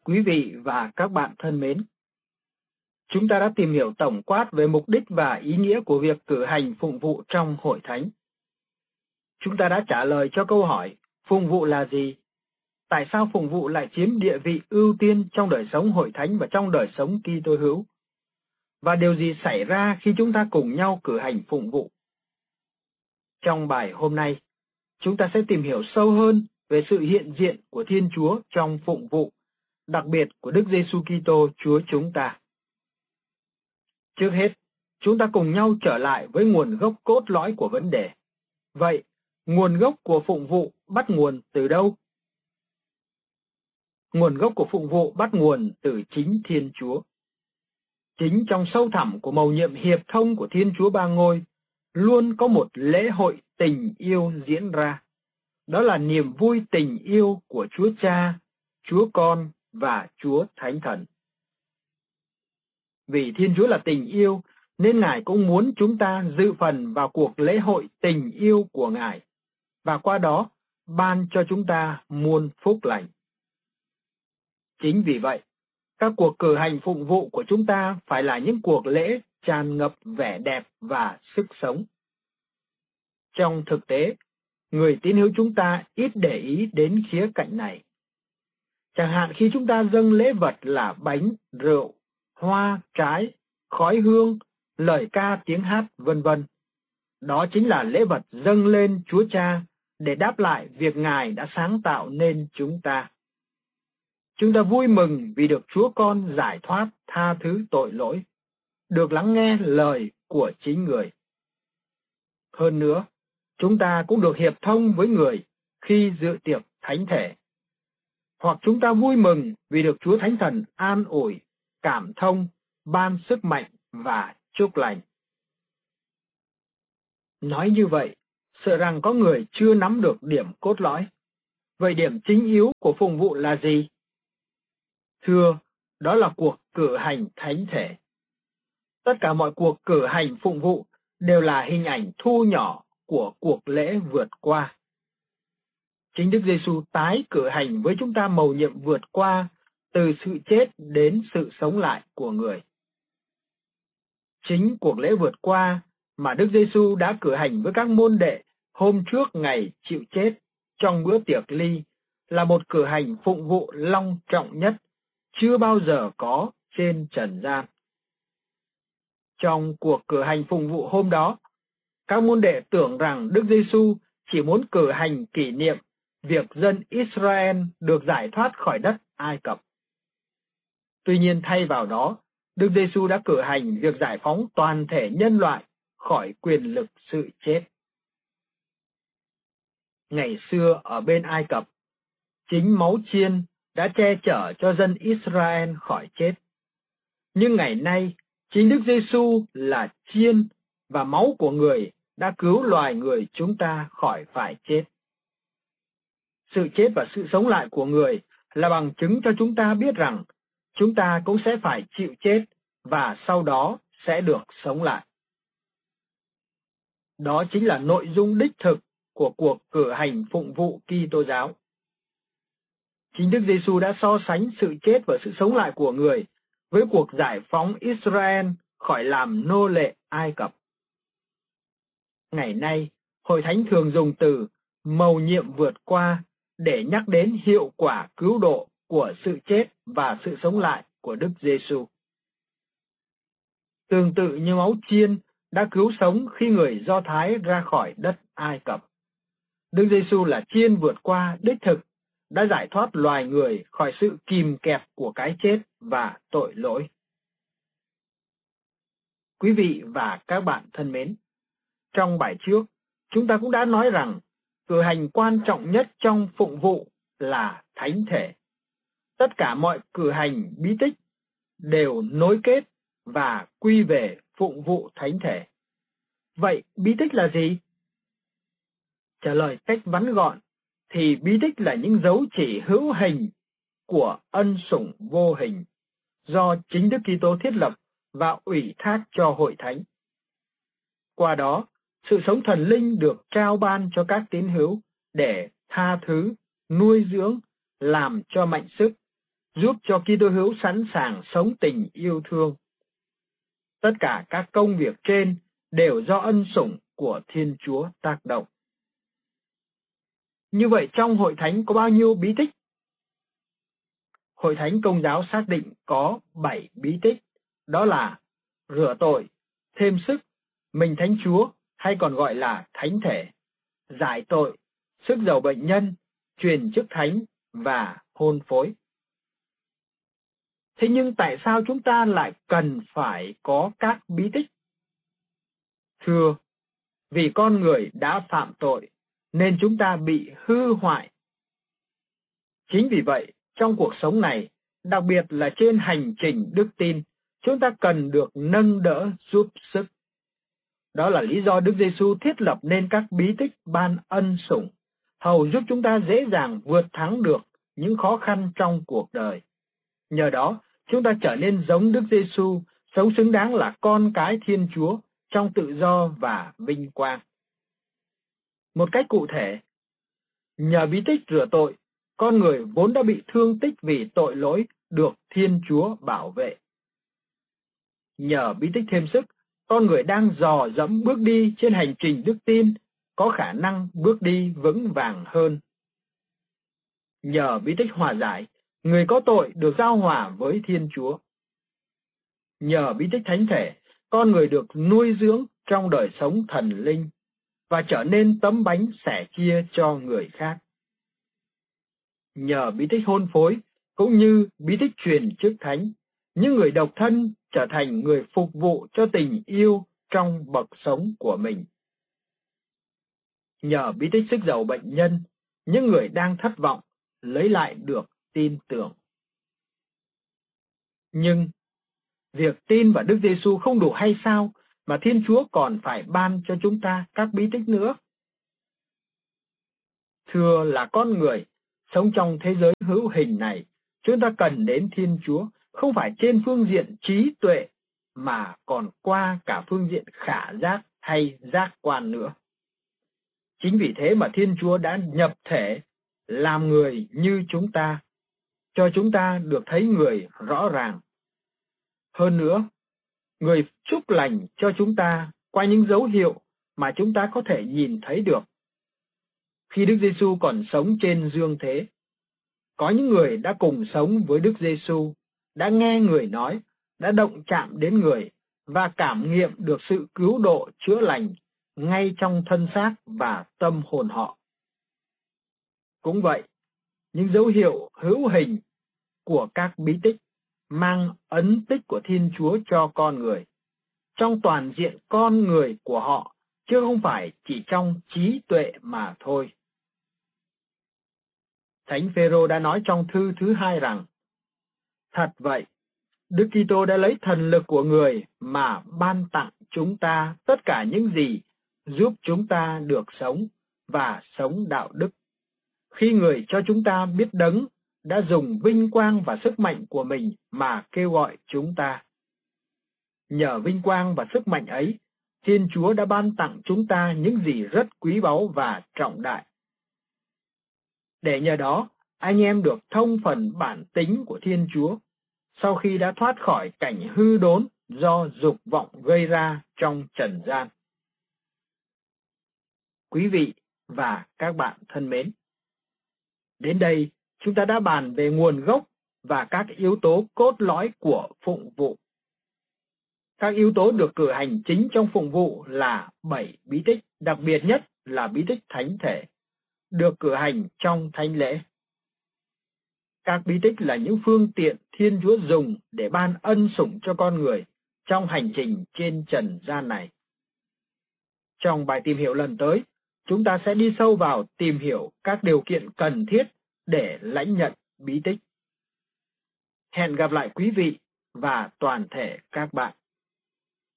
Quý vị và các bạn thân mến, chúng ta đã tìm hiểu tổng quát về mục đích và ý nghĩa của việc cử hành phụng vụ trong hội thánh. Chúng ta đã trả lời cho câu hỏi phụng vụ là gì? Tại sao phụng vụ lại chiếm địa vị ưu tiên trong đời sống hội thánh và trong đời sống Kitô hữu? Và điều gì xảy ra khi chúng ta cùng nhau cử hành phụng vụ? Trong bài hôm nay, chúng ta sẽ tìm hiểu sâu hơn về sự hiện diện của Thiên Chúa trong phụng vụ, đặc biệt của Đức Giêsu Kitô Chúa chúng ta. Trước hết, chúng ta cùng nhau trở lại với nguồn gốc cốt lõi của vấn đề. Vậy, nguồn gốc của phụng vụ bắt nguồn từ đâu? Nguồn gốc của phụng vụ bắt nguồn từ chính Thiên Chúa. Chính trong sâu thẳm của mầu nhiệm hiệp thông của Thiên Chúa Ba Ngôi, luôn có một lễ hội tình yêu diễn ra. Đó là niềm vui tình yêu của Chúa Cha, Chúa Con và Chúa Thánh Thần. Vì Thiên Chúa là tình yêu, nên Ngài cũng muốn chúng ta dự phần vào cuộc lễ hội tình yêu của Ngài, và qua đó ban cho chúng ta muôn phúc lành. Chính vì vậy, các cuộc cử hành phụng vụ của chúng ta phải là những cuộc lễ tràn ngập vẻ đẹp và sức sống. Trong thực tế, người tín hữu chúng ta ít để ý đến khía cạnh này. Chẳng hạn khi chúng ta dâng lễ vật là bánh, rượu, hoa, trái, khói hương, lời ca tiếng hát, vân vân. Đó chính là lễ vật dâng lên Chúa Cha để đáp lại việc Ngài đã sáng tạo nên chúng ta. Chúng ta vui mừng vì được Chúa Con giải thoát, tha thứ tội lỗi, được lắng nghe lời của chính người. Hơn nữa, chúng ta cũng được hiệp thông với người khi dự tiệc thánh thể. Hoặc chúng ta vui mừng vì được Chúa Thánh Thần an ủi, cảm thông, ban sức mạnh và chúc lành. Nói như vậy, sợ rằng có người chưa nắm được điểm cốt lõi. Vậy điểm chính yếu của phụng vụ là gì? Thưa, đó là cuộc cử hành thánh thể. Tất cả mọi cuộc cử hành phụng vụ đều là hình ảnh thu nhỏ của cuộc lễ vượt qua. Chính Đức Giêsu tái cử hành với chúng ta mầu nhiệm vượt qua từ sự chết đến sự sống lại của người. Chính cuộc lễ vượt qua mà Đức Giêsu đã cử hành với các môn đệ hôm trước ngày chịu chết trong bữa tiệc ly là một cử hành phụng vụ long trọng nhất chưa bao giờ có trên trần gian. Trong cuộc cử hành phụng vụ hôm đó, các môn đệ tưởng rằng Đức Giêsu chỉ muốn cử hành kỷ niệm việc dân Israel được giải thoát khỏi đất Ai Cập. Tuy nhiên thay vào đó, Đức Giêsu đã cử hành việc giải phóng toàn thể nhân loại khỏi quyền lực sự chết. Ngày xưa ở bên Ai Cập, chính máu chiên đã che chở cho dân Israel khỏi chết. Nhưng ngày nay, chính Đức Giêsu là chiên và máu của người đã cứu loài người chúng ta khỏi phải chết. Sự chết và sự sống lại của người là bằng chứng cho chúng ta biết rằng chúng ta cũng sẽ phải chịu chết và sau đó sẽ được sống lại. Đó chính là nội dung đích thực của cuộc cử hành phụng vụ Kitô giáo. Chính Đức Giêsu đã so sánh sự chết và sự sống lại của người với cuộc giải phóng Israel khỏi làm nô lệ Ai Cập. Ngày nay, Hội Thánh thường dùng từ mầu nhiệm vượt qua để nhắc đến hiệu quả cứu độ của sự chết và sự sống lại của Đức Giêsu. Tương tự như máu chiên đã cứu sống khi người Do Thái ra khỏi đất Ai Cập, Đức Giêsu là chiên vượt qua đích thực, đã giải thoát loài người khỏi sự kìm kẹp của cái chết và tội lỗi. Quý vị và các bạn thân mến, trong bài trước, chúng ta cũng đã nói rằng cử hành quan trọng nhất trong phụng vụ là thánh thể. Tất cả mọi cử hành bí tích đều nối kết và quy về phụng vụ thánh thể. Vậy bí tích là gì? Trả lời cách ngắn gọn thì bí tích là những dấu chỉ hữu hình của ân sủng vô hình do chính Đức Kitô thiết lập và ủy thác cho hội thánh. Qua đó, sự sống thần linh được trao ban cho các tín hữu để tha thứ, nuôi dưỡng, làm cho mạnh sức, giúp cho Kitô hữu sẵn sàng sống tình yêu thương. Tất cả các công việc trên đều do ân sủng của Thiên Chúa tác động. Như vậy trong hội thánh có bao nhiêu bí tích? Hội thánh Công giáo xác định có 7 bí tích, đó là rửa tội, thêm sức, mình Thánh Chúa hay còn gọi là thánh thể, giải tội, sức dầu bệnh nhân, truyền chức thánh và hôn phối. Thế nhưng tại sao chúng ta lại cần phải có các bí tích? Thưa, vì con người đã phạm tội nên chúng ta bị hư hoại. Chính vì vậy, trong cuộc sống này, đặc biệt là trên hành trình đức tin, chúng ta cần được nâng đỡ giúp sức. Đó là lý do Đức Giêsu thiết lập nên các bí tích ban ân sủng, hầu giúp chúng ta dễ dàng vượt thắng được những khó khăn trong cuộc đời. Nhờ đó, chúng ta trở nên giống Đức Giêsu, sống xứng đáng là con cái Thiên Chúa trong tự do và vinh quang. Một cách cụ thể, nhờ bí tích rửa tội, con người vốn đã bị thương tích vì tội lỗi được Thiên Chúa bảo vệ. Nhờ bí tích thêm sức, con người đang dò dẫm bước đi trên hành trình đức tin, có khả năng bước đi vững vàng hơn. Nhờ bí tích hòa giải, người có tội được giao hòa với Thiên Chúa. Nhờ bí tích thánh thể, con người được nuôi dưỡng trong đời sống thần linh và trở nên tấm bánh sẻ chia cho người khác. Nhờ bí tích hôn phối cũng như bí tích truyền chức thánh, những người độc thân trở thành người phục vụ cho tình yêu trong bậc sống của mình. Nhờ bí tích sức dầu bệnh nhân, những người đang thất vọng lấy lại được tin tưởng. Nhưng việc tin vào Đức Giêsu không đủ hay sao mà Thiên Chúa còn phải ban cho chúng ta các bí tích nữa? Thưa là con người sống trong thế giới hữu hình này, chúng ta cần đến Thiên Chúa không phải trên phương diện trí tuệ mà còn qua cả phương diện khả giác hay giác quan nữa. Chính vì thế mà Thiên Chúa đã nhập thể làm người như chúng ta, cho chúng ta được thấy người rõ ràng. Hơn nữa, người chúc lành cho chúng ta qua những dấu hiệu mà chúng ta có thể nhìn thấy được. Khi Đức Giêsu còn sống trên dương thế, có những người đã cùng sống với Đức Giêsu, đã nghe người nói, đã động chạm đến người và cảm nghiệm được sự cứu độ chữa lành ngay trong thân xác và tâm hồn họ. Cũng vậy, những dấu hiệu hữu hình của các bí tích mang ấn tích của Thiên Chúa cho con người, trong toàn diện con người của họ, chứ không phải chỉ trong trí tuệ mà thôi. Thánh Phêrô đã nói trong thư thứ 2 rằng, thật vậy, Đức Kitô đã lấy thần lực của người mà ban tặng chúng ta tất cả những gì giúp chúng ta được sống và sống đạo đức. Khi người cho chúng ta biết Đấng đã dùng vinh quang và sức mạnh của mình mà kêu gọi chúng ta. Nhờ vinh quang và sức mạnh ấy, Thiên Chúa đã ban tặng chúng ta những gì rất quý báu và trọng đại. Để nhờ đó, anh em được thông phần bản tính của Thiên Chúa, sau khi đã thoát khỏi cảnh hư đốn do dục vọng gây ra trong trần gian. Quý vị và các bạn thân mến, đến đây chúng ta đã bàn về nguồn gốc và các yếu tố cốt lõi của phụng vụ. Các yếu tố được cử hành chính trong phụng vụ là 7 bí tích, đặc biệt nhất là bí tích thánh thể, được cử hành trong thánh lễ. Các bí tích là những phương tiện Thiên Chúa dùng để ban ân sủng cho con người trong hành trình trên trần gian này. Trong bài tìm hiểu lần tới, chúng ta sẽ đi sâu vào tìm hiểu các điều kiện cần thiết để lãnh nhận bí tích. Hẹn gặp lại quý vị và toàn thể các bạn.